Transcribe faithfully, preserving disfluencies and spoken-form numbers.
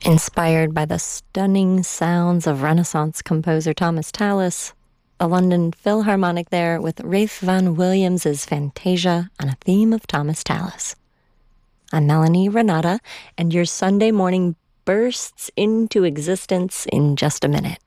Inspired by the stunning sounds of Renaissance composer Thomas Tallis, the London Philharmonic there with Ralph Vaughan Williams' Fantasia on a theme of Thomas Tallis. I'm Melanie Renata, and your Sunday morning bursts into existence in just a minute.